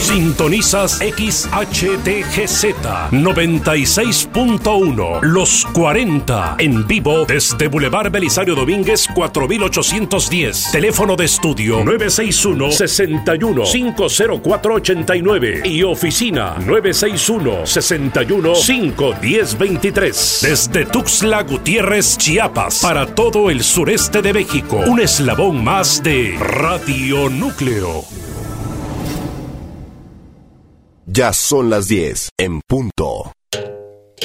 Sintonizas XHTGZ 96.1 Los 40 en vivo desde Boulevard Belisario Domínguez 4810. Teléfono de estudio 961-61-50489 y oficina 961-61-51023. Desde Tuxtla Gutiérrez, Chiapas, para todo el sureste de México. Un eslabón más de Radio Núcleo. Ya son las 10 en punto.